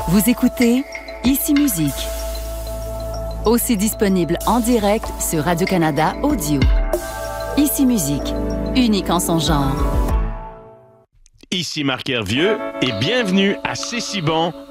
Vous écoutez Ici Musique. Aussi disponible en direct sur Radio-Canada Audio. Ici Musique, unique en son genre. Ici Marc Hervieux et bienvenue à C'est si bon